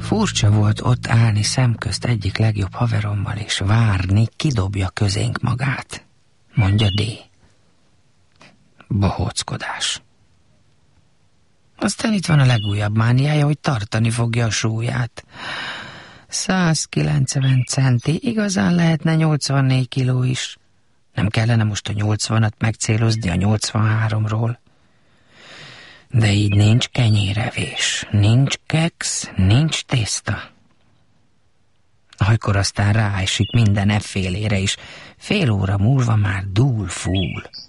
Furcsa volt ott állni szemközt egyik legjobb haverommal, és várni, kidobja közénk magát, mondja D. Bohóckodás. Aztán itt van a legújabb mániája, hogy tartani fogja a súlyát. 190 centi, igazán lehetne 84 kiló is. Nem kellene most a 80-at megcélozni a 83-ról. De így nincs kenyérevés, nincs keksz, nincs tészta. Olykor aztán ráesik minden effélére is, fél óra múlva már dúl fúl.